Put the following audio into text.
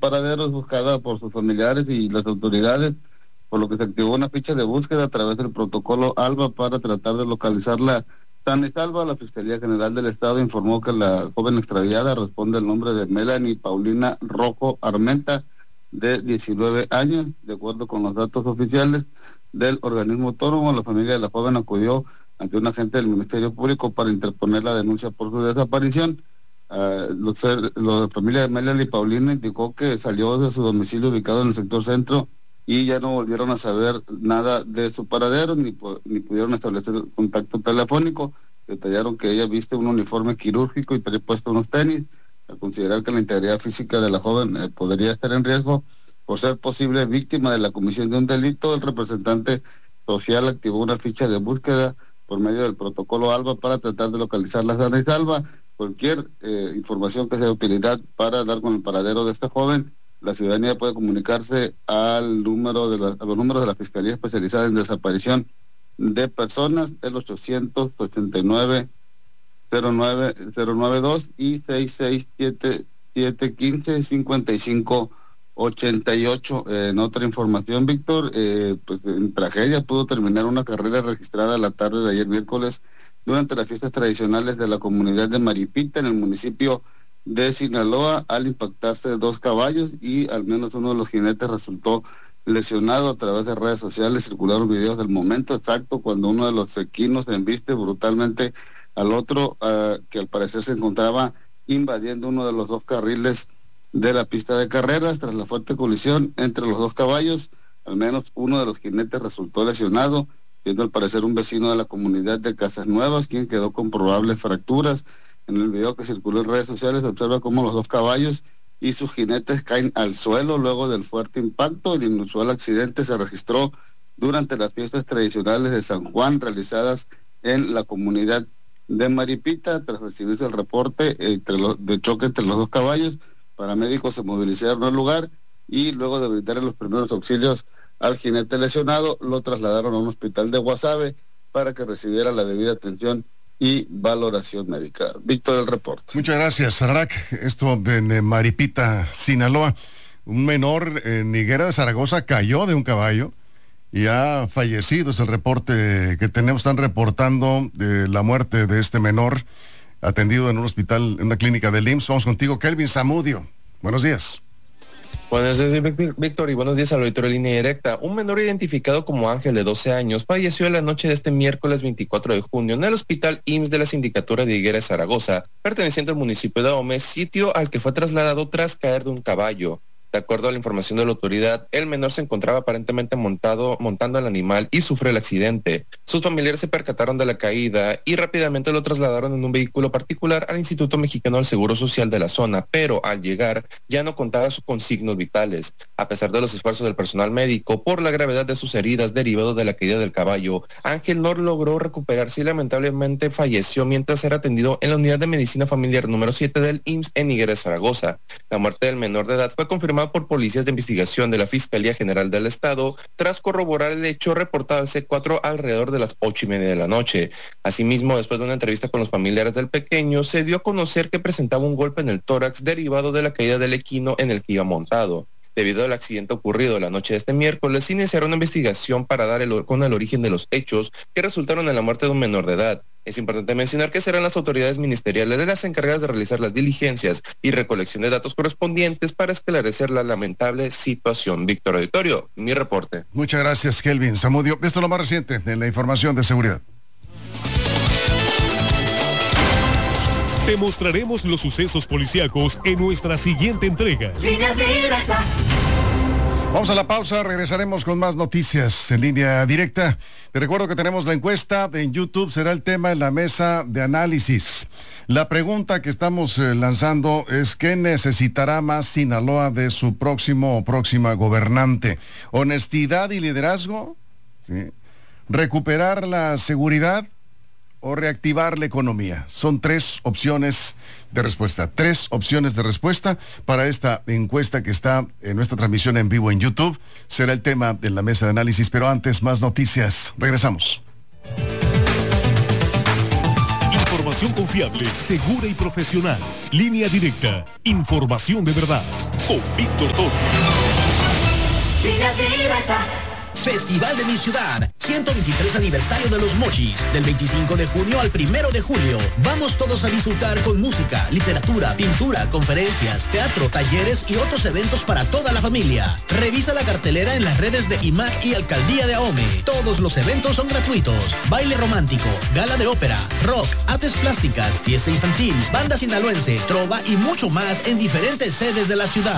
paradero es buscada por sus familiares y las autoridades, por lo que se activó una ficha de búsqueda a través del protocolo ALBA para tratar de localizarla sana y salva. La Fiscalía General del Estado informó que la joven extraviada responde al nombre de Melanie Paulina Rojo Armenta, de 19 años. De acuerdo con los datos oficiales del organismo autónomo, la familia de la joven acudió ante un agente del Ministerio Público para interponer la denuncia por su desaparición. La familia de Melanie Paulina indicó que salió de su domicilio ubicado en el sector centro y ya no volvieron a saber nada de su paradero, ni pudieron establecer contacto telefónico. Detallaron que ella viste un uniforme quirúrgico y traía puesto unos tenis. Al considerar que la integridad física de la joven podría estar en riesgo por ser posible víctima de la comisión de un delito, el representante social activó una ficha de búsqueda por medio del protocolo ALBA para tratar de localizarla sana y salva. Cualquier información que sea de utilidad para dar con el paradero de esta joven, la ciudadanía puede comunicarse a los números de la Fiscalía Especializada en Desaparición de Personas, el 889 09092 y 667-715-5588. En otra información, Víctor, pues en tragedia pudo terminar una carrera registrada la tarde de ayer miércoles durante las fiestas tradicionales de la comunidad de Maripita en el municipio de Sinaloa, al impactarse 2 caballos y al menos uno de los jinetes resultó lesionado. A través de redes sociales circularon videos del momento exacto cuando uno de los equinos embiste brutalmente al otro, que al parecer se encontraba invadiendo uno de los 2 carriles de la pista de carreras. Tras la fuerte colisión entre los 2 caballos, al menos uno de los jinetes resultó lesionado, siendo al parecer un vecino de la comunidad de Casas Nuevas, quien quedó con probables fracturas. En el video que circuló en redes sociales se observa cómo los 2 caballos y sus jinetes caen al suelo luego del fuerte impacto. El inusual accidente se registró durante las fiestas tradicionales de San Juan realizadas en la comunidad de Maripita. Tras recibirse el reporte de choque entre los 2 caballos, paramédicos se movilizaron al lugar y luego de brindar los primeros auxilios al jinete lesionado, lo trasladaron a un hospital de Guasave para que recibiera la debida atención y valoración médica. Víctor, el reporte. Muchas gracias, Sarac. Esto de Maripita, Sinaloa. Un menor en Higuera de Zaragoza cayó de un caballo y ha fallecido. Es el reporte que tenemos. Están reportando de la muerte de este menor atendido en un hospital, en una clínica del IMSS. Vamos contigo, Kelvin Zamudio. Buenos días. Buenos días, Víctor, y buenos días al auditorio de Línea Directa. Un menor identificado como Ángel, de 12 años, falleció en la noche de este miércoles 24 de junio en el hospital IMSS de la Sindicatura de Higuera de Zaragoza, perteneciente al municipio de Ahome, sitio al que fue trasladado tras caer de un caballo. De acuerdo a la información de la autoridad, el menor se encontraba aparentemente montando el animal y sufrió el accidente. Sus familiares se percataron de la caída y rápidamente lo trasladaron en un vehículo particular al Instituto Mexicano del Seguro Social de la zona, pero al llegar ya no contaba con signos vitales. A pesar de los esfuerzos del personal médico por la gravedad de sus heridas derivado de la caída del caballo, Ángel no logró recuperarse y lamentablemente falleció mientras era atendido en la unidad de medicina familiar número 7 del IMSS en Higuera de Zaragoza. La muerte del menor de edad fue confirmada por policías de investigación de la Fiscalía General del Estado tras corroborar el hecho reportado al C4 alrededor de las 8:30 de la noche. Asimismo, después de una entrevista con los familiares del pequeño, se dio a conocer que presentaba un golpe en el tórax derivado de la caída del equino en el que iba montado. Debido al accidente ocurrido la noche de este miércoles, se iniciaron una investigación para dar con el origen de los hechos que resultaron en la muerte de un menor de edad. Es importante mencionar que serán las autoridades ministeriales las encargadas de realizar las diligencias y recolección de datos correspondientes para esclarecer la lamentable situación. Víctor, auditorio, mi reporte. Muchas gracias, Kelvin Zamudio. Esto es lo más reciente de la información de seguridad. Te mostraremos los sucesos policíacos en nuestra siguiente entrega. Línea Directa. Vamos a la pausa, regresaremos con más noticias en Línea Directa. Te recuerdo que tenemos la encuesta en YouTube, será el tema en la mesa de análisis. La pregunta que estamos lanzando es: ¿qué necesitará más Sinaloa de su próximo o próxima gobernante? ¿Honestidad y liderazgo? ¿Sí? ¿Recuperar la seguridad o reactivar la economía? Son 3 opciones de respuesta. 3 opciones de respuesta para esta encuesta que está en nuestra transmisión en vivo en YouTube. Será el tema en la mesa de análisis, pero antes más noticias. Regresamos. Información confiable, segura y profesional. Línea Directa. Información de verdad. Con Víctor Torres. Línea Directa. Festival de mi ciudad, 123 aniversario de los Mochis, del 25 de junio al 1 de julio. Vamos todos a disfrutar con música, literatura, pintura, conferencias, teatro, talleres y otros eventos para toda la familia. Revisa la cartelera en las redes de IMAC y Alcaldía de Ahome. Todos los eventos son gratuitos. Baile romántico, gala de ópera, rock, artes plásticas, fiesta infantil, banda sinaloense, trova y mucho más en diferentes sedes de la ciudad.